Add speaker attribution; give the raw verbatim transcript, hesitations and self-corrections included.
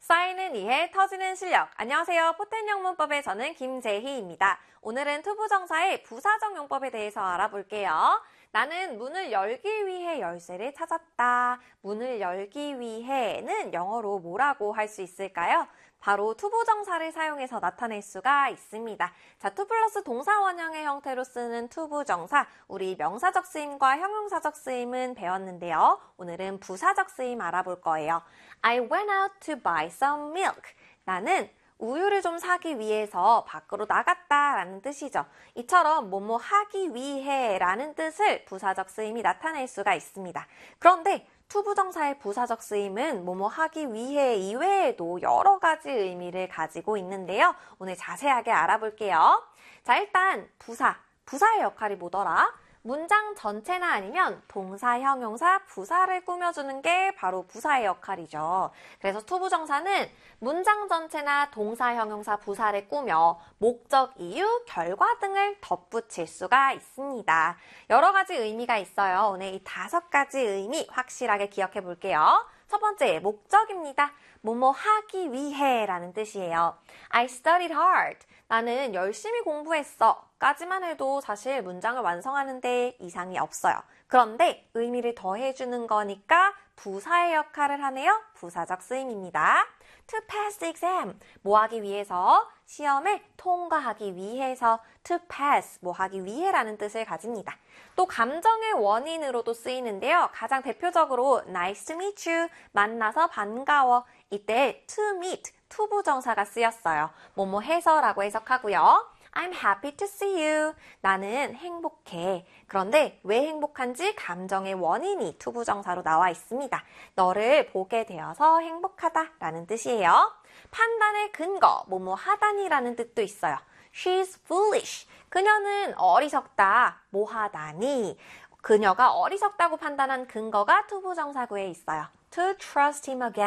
Speaker 1: 쌓이는 이해, 터지는 실력. 안녕하세요. 포텐 영문법의 저는 김재희입니다. 오늘은 투부정사의 부사적 용법에 대해서 알아볼게요. 나는 문을 열기 위해 열쇠를 찾았다. 문을 열기 위해는 영어로 뭐라고 할 수 있을까요? 바로 투부정사를 사용해서 나타낼 수가 있습니다. 자, 투 플러스 동사 원형의 형태로 쓰는 투부정사, 우리 명사적 쓰임과 형용사적 쓰임은 배웠는데요. 오늘은 부사적 쓰임 알아볼 거예요. I went out to buy some milk. 나는 우유를 좀 사기 위해서 밖으로 나갔다라는 뜻이죠. 이처럼 뭐뭐 하기 위해 라는 뜻을 부사적 쓰임이 나타낼 수가 있습니다. 그런데 투부정사의 부사적 쓰임은 뭐뭐 하기 위해 이외에도 여러 가지 의미를 가지고 있는데요. 오늘 자세하게 알아볼게요. 자, 일단 부사, 부사의 역할이 뭐더라? 문장 전체나 아니면 동사, 형용사, 부사를 꾸며주는 게 바로 부사의 역할이죠. 그래서 투부정사는 문장 전체나 동사, 형용사, 부사를 꾸며 목적, 이유, 결과 등을 덧붙일 수가 있습니다. 여러 가지 의미가 있어요. 오늘 이 다섯 가지 의미 확실하게 기억해 볼게요. 첫 번째, 목적입니다. 뭐뭐 하기 위해 라는 뜻이에요. I studied hard. 나는 열심히 공부했어. 까지만 해도 사실 문장을 완성하는데 이상이 없어요. 그런데 의미를 더해주는 거니까 부사의 역할을 하네요. 부사적 쓰임입니다. To pass the exam. 뭐 하기 위해서? 시험을 통과하기 위해서. To pass. 뭐 하기 위해라는 뜻을 가집니다. 또 감정의 원인으로도 쓰이는데요. 가장 대표적으로 nice to meet you. 만나서 반가워. 이때 to meet. 투부정사가 쓰였어요. 뭐뭐 해서라고 해석하고요. I'm happy to see you. 나는 행복해. 그런데 왜 행복한지 감정의 원인이 투부정사로 나와 있습니다. 너를 보게 되어서 행복하다 라는 뜻이에요. 판단의 근거, 뭐뭐 하다니라는 뜻도 있어요. She's foolish. 그녀는 어리석다. 뭐 하다니. 그녀가 어리석다고 판단한 근거가 투부정사구에 있어요. To trust him again.